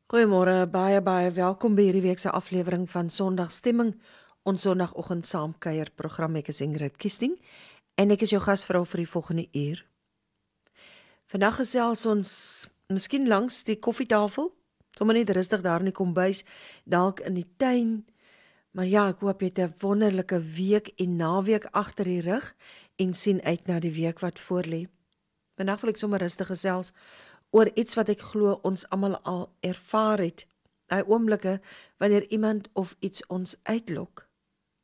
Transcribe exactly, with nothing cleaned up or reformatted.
Goeiemôre, baie baie welkom by hierdie week se aflewering van Sondagstemming, ons Sondagoggend saamkuier program. Ek is Ingrid Kiesting en ek is jou gasvrou vir die volgende uur. Vandag gesels ons miskien langs die koffietafel, sommer net rustig daar in die kombuis, dalk in die tuin. Maar ja, ek hoop jy het 'n wonderlike week en naweek agter die rug en sien uit na die week wat voorlê. Vandag wil ek sommer rustig gesels oor iets wat ek glo ons almal al ervaar het. Daai oomblikke wanneer iemand of iets ons uitlok.